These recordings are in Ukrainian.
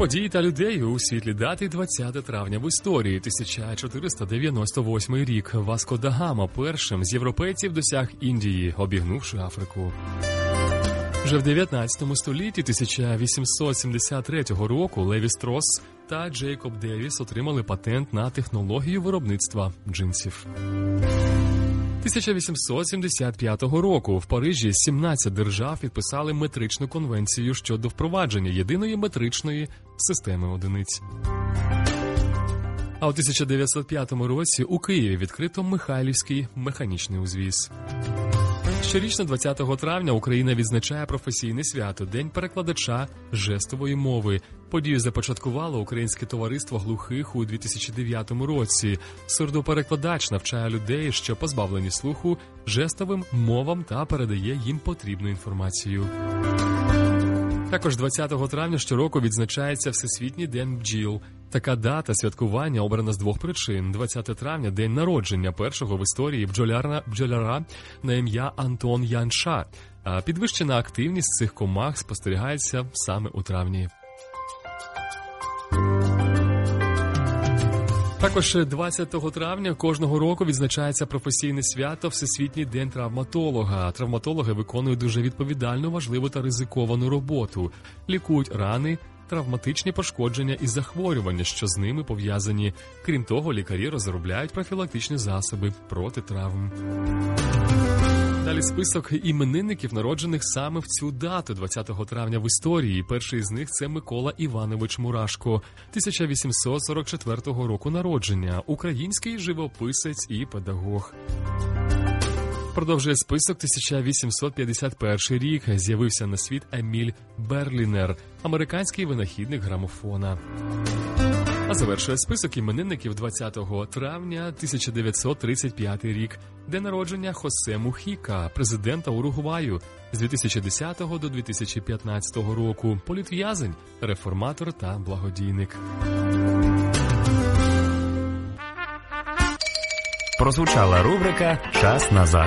подій та людей у світлі дати 20 травня в історії. 1498 рік. Васко да Гама першим з європейців досяг Індії, обігнувши Африку. Вже в 19 столітті 1873 року Леві Строс та Джейкоб Девіс отримали патент на технологію виробництва джинсів. 1875 року в Парижі 17 держав підписали метричну конвенцію щодо впровадження єдиної метричної системи одиниць. А у 1905 році у Києві відкрито Михайлівський механічний узвіз. Щорічно 20 травня Україна відзначає професійне свято – День перекладача жестової мови. Подію започаткувало Українське товариство глухих у 2009 році. Сурдоперекладач навчає людей, що позбавлені слуху, жестовим мовам та передає їм потрібну інформацію. Також 20 травня щороку відзначається Всесвітній день бджіл. Така дата святкування обрана з двох причин. 20 травня – день народження першого в історії бджоляра на ім'я Антон Янша. А підвищена активність цих комах спостерігається саме у травні. Також 20 травня кожного року відзначається професійне свято Всесвітній день травматолога. Травматологи виконують дуже відповідальну, важливу та ризиковану роботу. Лікують рани, травматичні пошкодження і захворювання, що з ними пов'язані. Крім того, лікарі розробляють профілактичні засоби проти травм. Далі список іменинників, народжених саме в цю дату, 20 травня в історії. Перший з них – це Микола Іванович Мурашко, 1844 року народження, український живописець і педагог. Продовжує список 1851 рік. З'явився на світ Еміль Берлінер, американський винахідник грамофона. А завершує список іменинників 20 травня 1935 рік, де народження Хосе Мухіка, президента Уругваю з 2010 до 2015 року, політв'язень, реформатор та благодійник. Прозвучала рубрика «Час назад».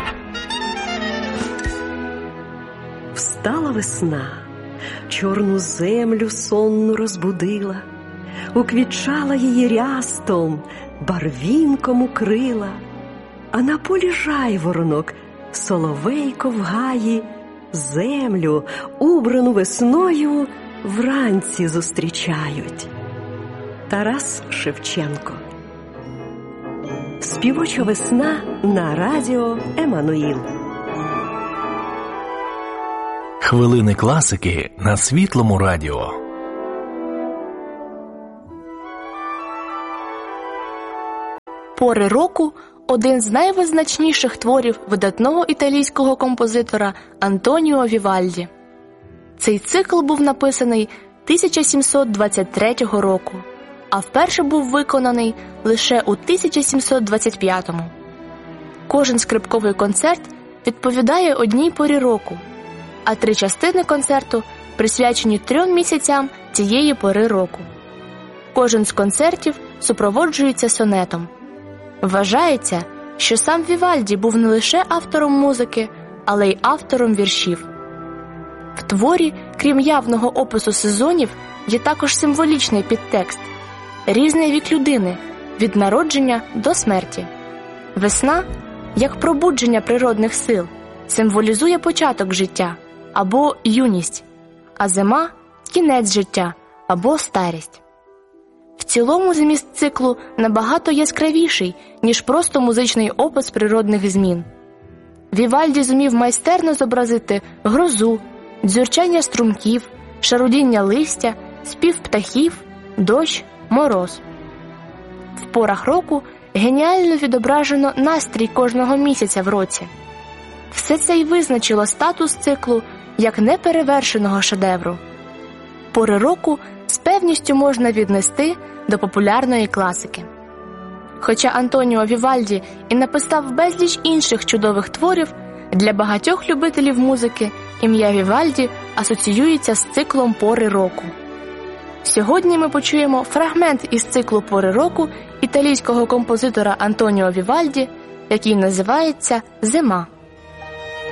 Встала весна, чорну землю сонну розбудила, уквітчала її рястом, барвінком укрила, а на полі жайворонок, соловейко в гаї, землю, убрану весною, вранці зустрічають. Тарас Шевченко. Співоча весна на радіо Еммануїл. Хвилини класики на Світлому радіо. «Пори року» – один з найвизначніших творів видатного італійського композитора Антоніо Вівальді. Цей цикл був написаний 1723 року, а вперше був виконаний лише у 1725-му. Кожен скрипковий концерт відповідає одній порі року, а 3 частини концерту присвячені 3 місяцям цієї пори року. Кожен з концертів супроводжується сонетом. Вважається, що сам Вівальді був не лише автором музики, але й автором віршів. В творі, крім явного опису сезонів, є також символічний підтекст – різний вік людини, від народження до смерті. Весна, як пробудження природних сил, символізує початок життя або юність, а зима – кінець життя або старість. В цілому зміст циклу набагато яскравіший, ніж просто музичний опис природних змін. Вівальді зумів майстерно зобразити грозу, дзюрчання струмків, шарудіння листя, спів птахів, дощ, мороз. В порах року геніально відображено настрій кожного місяця в році. Все це й визначило статус циклу як неперевершеного шедевру. Пори року з певністю можна віднести до популярної класики. Хоча Антоніо Вівальді і написав безліч інших чудових творів, для багатьох любителів музики ім'я Вівальді асоціюється з циклом «Пори року». Сьогодні ми почуємо фрагмент із циклу «Пори року» італійського композитора Антоніо Вівальді, який називається «Зима».